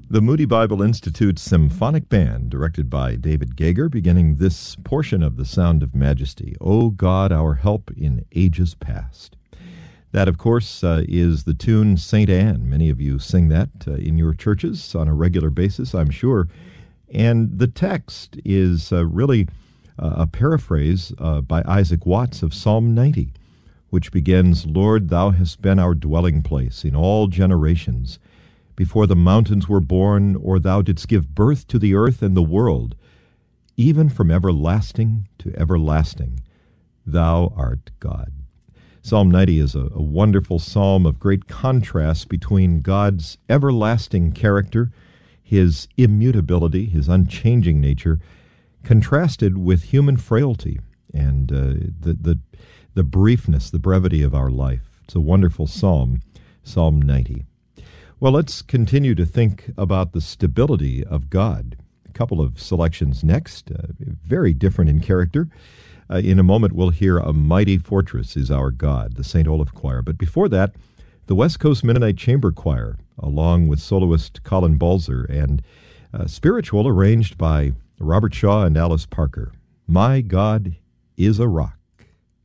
The Moody Bible Institute Symphonic Band, directed by David Gager, beginning this portion of The Sound of Majesty, O God, our help in ages past. That, of course, is the tune St. Anne. Many of you sing that in your churches on a regular basis, I'm sure. And the text is really a paraphrase by Isaac Watts of Psalm 90, which begins, Lord, thou hast been our dwelling place in all generations. Before the mountains were born, or thou didst give birth to the earth and the world, even from everlasting to everlasting, thou art God. Psalm 90 is a wonderful psalm of great contrast between God's everlasting character, his immutability, his unchanging nature, contrasted with human frailty and the briefness, the brevity of our life. It's a wonderful psalm, Psalm 90. Well, let's continue to think about the stability of God. A couple of selections next, very different in character. In a moment, we'll hear A Mighty Fortress is Our God, the St. Olaf Choir. But before that, the West Coast Mennonite Chamber Choir, along with soloist Colin Balzer, and spiritual arranged by Robert Shaw and Alice Parker. My God is a Rock.